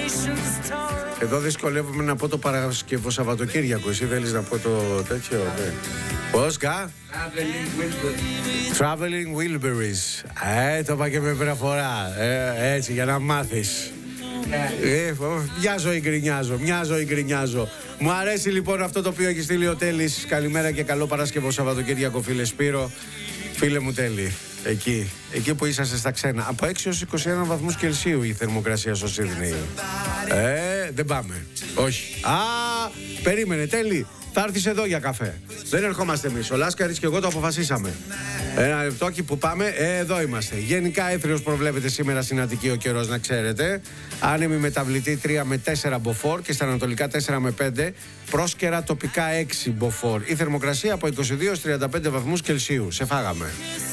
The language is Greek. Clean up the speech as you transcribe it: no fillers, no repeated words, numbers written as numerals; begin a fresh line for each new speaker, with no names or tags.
Εδώ δυσκολεύομαι να πω το Παρασκευό Σαββατοκύριακο. Εσύ θέλεις να πω το τέτοιο? Ναι. Πώς κα? Traveling Wilburys. Το είπα και με προφορά. Έτσι για να μάθεις. Μια ζωή γκρινιάζω. Μου αρέσει λοιπόν αυτό το οποίο έχει στείλει ο Τέλης. Καλημέρα και καλό Παρασκευό Σαββατοκύριακο, φίλε Σπύρο. Φίλε μου Τέλη, εκεί που είσαστε στα ξένα. Από 6 έως 21 βαθμούς Κελσίου η θερμοκρασία στο Σίδνεϊ. Δεν πάμε. Όχι. Περίμενε Τέλη. Θα έρθεις εδώ για καφέ. Δεν ερχόμαστε εμείς. Ο Λάσκαρης και εγώ το αποφασίσαμε. Ένα λεπτόκι που πάμε, εδώ είμαστε. Γενικά έθριος προβλέπεται σήμερα στην Αττική ο καιρός, να ξέρετε. Άνεμη μεταβλητή 3 με 4 μποφόρ και στα ανατολικά 4 με 5. Πρόσκαιρα τοπικά 6 μποφόρ. Η θερμοκρασία από 22 έως 35 βαθμούς Κελσίου. Σε φάγαμε.